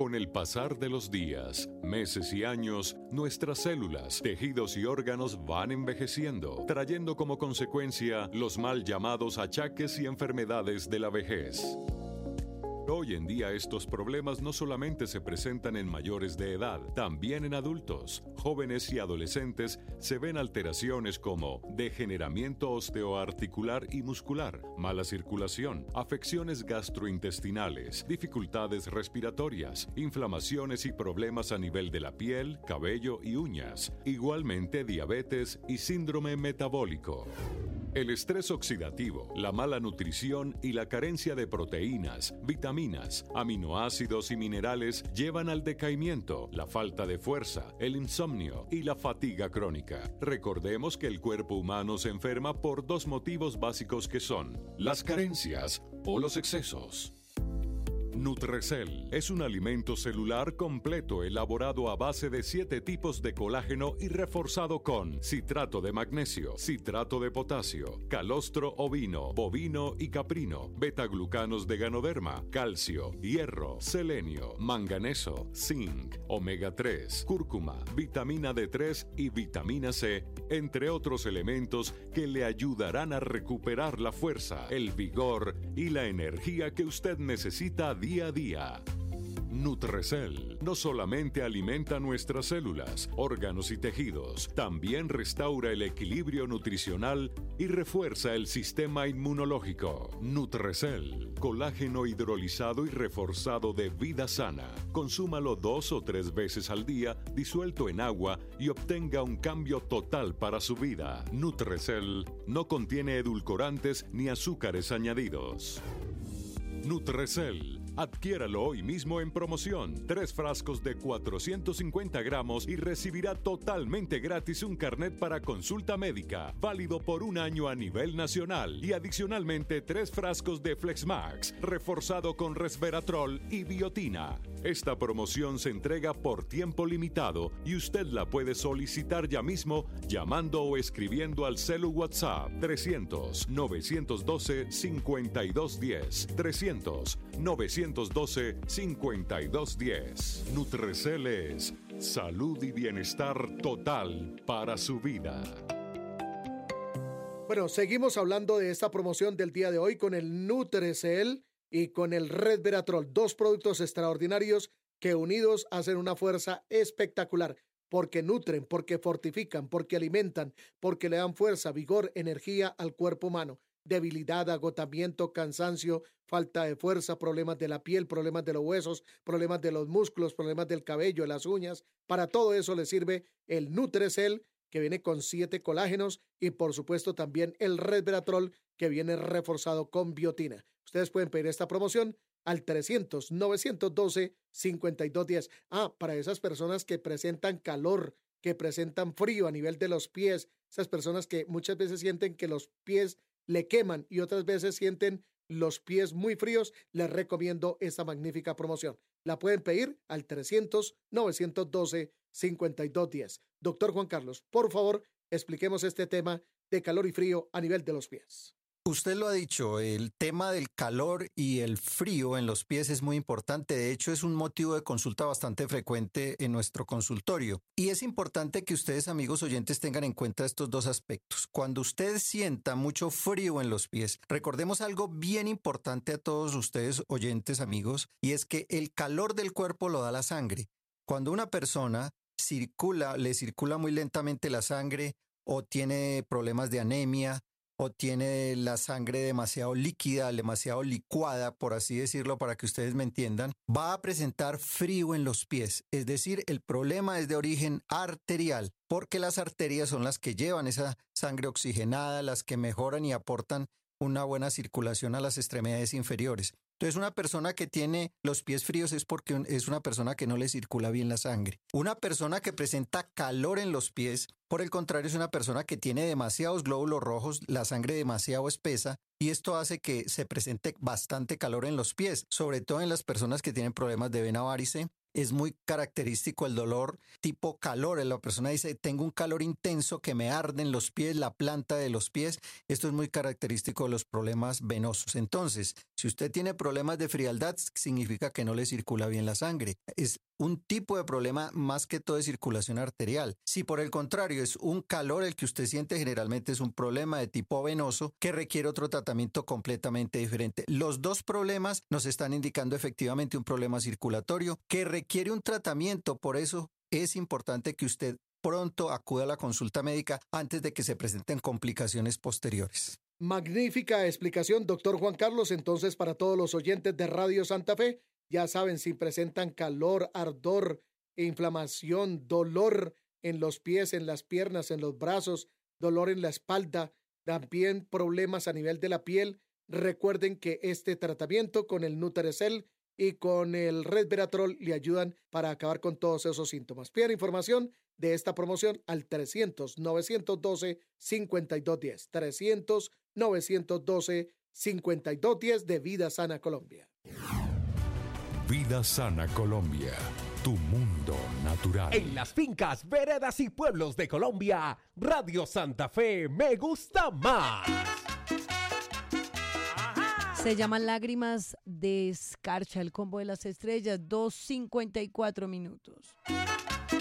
Con el pasar de los días, meses y años, nuestras células, tejidos y órganos van envejeciendo, trayendo como consecuencia los mal llamados achaques y enfermedades de la vejez. Hoy en día estos problemas no solamente se presentan en mayores de edad, también en adultos, jóvenes y adolescentes se ven alteraciones como degeneramiento osteoarticular y muscular, mala circulación, afecciones gastrointestinales, dificultades respiratorias, inflamaciones y problemas a nivel de la piel, cabello y uñas, igualmente diabetes y síndrome metabólico. El estrés oxidativo, la mala nutrición y la carencia de proteínas, vitaminas, aminoácidos y minerales llevan al decaimiento, la falta de fuerza, el insomnio y la fatiga crónica. Recordemos que el cuerpo humano se enferma por dos motivos básicos que son las carencias o los excesos. Nutrecel es un alimento celular completo elaborado a base de 7 tipos de colágeno y reforzado con citrato de magnesio, citrato de potasio, calostro ovino, bovino y caprino, betaglucanos de ganoderma, calcio, hierro, selenio, manganeso, zinc, omega 3, cúrcuma, vitamina D3 y vitamina C, entre otros elementos que le ayudarán a recuperar la fuerza, el vigor y la energía que usted necesita día a día. Nutrecel no solamente alimenta nuestras células, órganos y tejidos, también restaura el equilibrio nutricional y refuerza el sistema inmunológico. Nutrecel, colágeno hidrolizado y reforzado de vida sana. Consúmalo 2 o 3 veces al día, disuelto en agua, y obtenga un cambio total para su vida. Nutrecel no contiene edulcorantes ni azúcares añadidos. Nutrecel. Adquiéralo hoy mismo en promoción. 3 frascos de 450 gramos y recibirá totalmente gratis un carnet para consulta médica, válido por 1 año a nivel nacional, y adicionalmente 3 frascos de Flexmax, reforzado con resveratrol y biotina. Esta promoción se entrega por tiempo limitado y usted la puede solicitar ya mismo llamando o escribiendo al celu WhatsApp 300-912-5210, 300-912-5210. Nutrecel es salud y bienestar total para su vida. Bueno, seguimos hablando de esta promoción del día de hoy con el Nutrecel y con el resveratrol, 2 productos extraordinarios que unidos hacen una fuerza espectacular, porque nutren, porque fortifican, porque alimentan, porque le dan fuerza, vigor, energía al cuerpo humano. Debilidad, agotamiento, cansancio, falta de fuerza, problemas de la piel, problemas de los huesos, problemas de los músculos, problemas del cabello, de las uñas. Para todo eso le sirve el Nutrecel, que viene con 7 colágenos, y por supuesto también el resveratrol, que viene reforzado con biotina. Ustedes pueden pedir esta promoción al 300-912-5210. Para esas personas que presentan calor, que presentan frío a nivel de los pies, esas personas que muchas veces sienten que los pies le queman y otras veces sienten los pies muy fríos, les recomiendo esta magnífica promoción. La pueden pedir al 300-912-5210. Doctor Juan Carlos, por favor, expliquemos este tema de calor y frío a nivel de los pies. Usted lo ha dicho, el tema del calor y el frío en los pies es muy importante. De hecho, es un motivo de consulta bastante frecuente en nuestro consultorio. Y es importante que ustedes, amigos oyentes, tengan en cuenta estos 2 aspectos. Cuando usted sienta mucho frío en los pies, recordemos algo bien importante a todos ustedes, oyentes, amigos, y es que el calor del cuerpo lo da la sangre. Cuando una persona le circula muy lentamente la sangre, o tiene problemas de anemia, o tiene la sangre demasiado líquida, demasiado licuada, por así decirlo, para que ustedes me entiendan, va a presentar frío en los pies. Es decir, el problema es de origen arterial, porque las arterias son las que llevan esa sangre oxigenada, las que mejoran y aportan una buena circulación a las extremidades inferiores. Entonces, una persona que tiene los pies fríos es porque es una persona que no le circula bien la sangre. Una persona que presenta calor en los pies, por el contrario, es una persona que tiene demasiados glóbulos rojos, la sangre demasiado espesa, y esto hace que se presente bastante calor en los pies, sobre todo en las personas que tienen problemas de vena varice, es muy característico el dolor tipo calor. La persona dice, tengo un calor intenso que me arden los pies, la planta de los pies. Esto es muy característico de los problemas venosos. Entonces, si usted tiene problemas de frialdad, significa que no le circula bien la sangre. Es un tipo de problema más que todo de circulación arterial. Si por el contrario es un calor el que usted siente, generalmente es un problema de tipo venoso que requiere otro tratamiento completamente diferente. Los dos problemas nos están indicando efectivamente un problema circulatorio que requiere un tratamiento. Por eso es importante que usted pronto acuda a la consulta médica antes de que se presenten complicaciones posteriores. Magnífica explicación, doctor Juan Carlos. Entonces, para todos los oyentes de Radio Santa Fe, ya saben, si presentan calor, ardor, inflamación, dolor en los pies, en las piernas, en los brazos, dolor en la espalda, también problemas a nivel de la piel, recuerden que este tratamiento con el Nutrecel y con el Resveratrol le ayudan para acabar con todos esos síntomas. Pidan información de esta promoción al 300-912-5210. 300-912-5210 de Vida Sana Colombia. Vida Sana Colombia, tu mundo natural. En las fincas, veredas y pueblos de Colombia, Radio Santa Fe me gusta más. Se llaman Lágrimas de Escarcha, el combo de las estrellas, 2:54 minutos.